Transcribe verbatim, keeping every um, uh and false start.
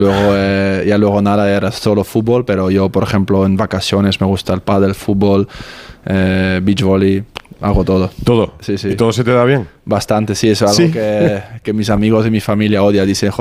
Luego, eh, ya luego nada, era solo fútbol, pero yo, por ejemplo, en vacaciones me gusta el pádel, fútbol, eh, beach volley, hago todo. ¿Todo? Sí, sí. ¿Y todo se te da bien? Bastante, sí, es algo ¿Sí? que, que mis amigos y mi familia odian. Dicen,